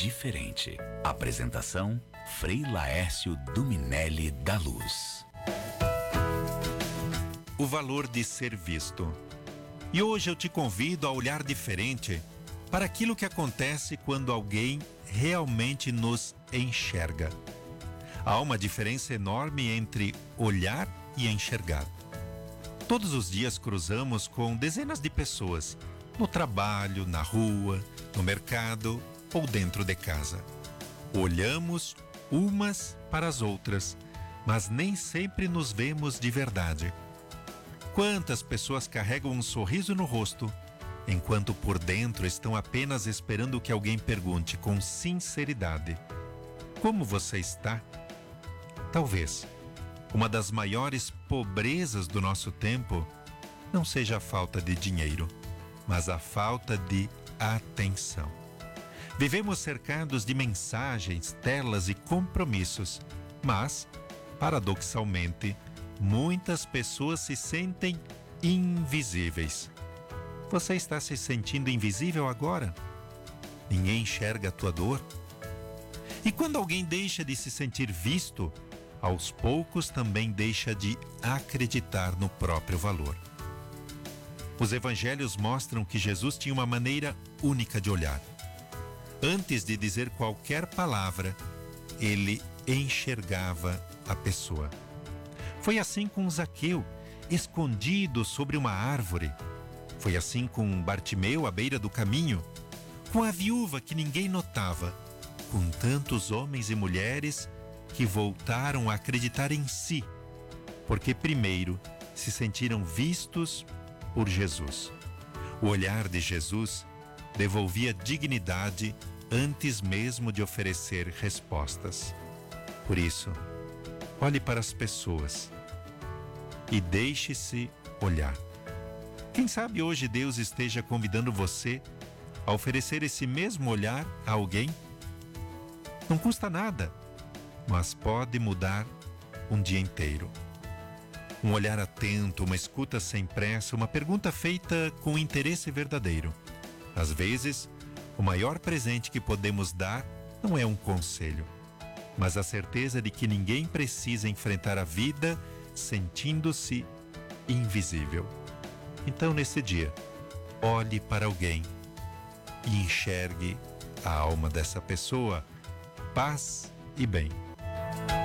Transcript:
diferente. Apresentação: Frei Laércio Duminelli da Luz. O valor de ser visto. E hoje eu te convido a olhar diferente para aquilo que acontece quando alguém realmente nos enxerga. Há uma diferença enorme entre olhar e enxergar. Todos os dias cruzamos com dezenas de pessoas, no trabalho, na rua, no mercado ou dentro de casa. Olhamos umas para as outras, mas nem sempre nos vemos de verdade. Quantas pessoas carregam um sorriso no rosto, enquanto por dentro estão apenas esperando que alguém pergunte com sinceridade: como você está? Talvez uma das maiores pobrezas do nosso tempo não seja a falta de dinheiro, mas a falta de atenção. Vivemos cercados de mensagens, telas e compromissos, mas, paradoxalmente, muitas pessoas se sentem invisíveis. Você está se sentindo invisível agora? Ninguém enxerga a tua dor? E quando alguém deixa de se sentir visto, aos poucos também deixa de acreditar no próprio valor. Os evangelhos mostram que Jesus tinha uma maneira única de olhar. Antes de dizer qualquer palavra, ele enxergava a pessoa. Foi assim com Zaqueu, escondido sobre uma árvore. Foi assim com Bartimeu à beira do caminho, com a viúva que ninguém notava, com tantos homens e mulheres que voltaram a acreditar em si, porque primeiro se sentiram vistos por Jesus. O olhar de Jesus devolvia dignidade antes mesmo de oferecer respostas. Por isso, olhe para as pessoas e deixe-se olhar. Quem sabe hoje Deus esteja convidando você a oferecer esse mesmo olhar a alguém? Não custa nada, mas pode mudar um dia inteiro. Um olhar atento, uma escuta sem pressa, uma pergunta feita com interesse verdadeiro. Às vezes, o maior presente que podemos dar não é um conselho, mas a certeza de que ninguém precisa enfrentar a vida sentindo-se invisível. Então, nesse dia, olhe para alguém e enxergue a alma dessa pessoa. Paz e bem.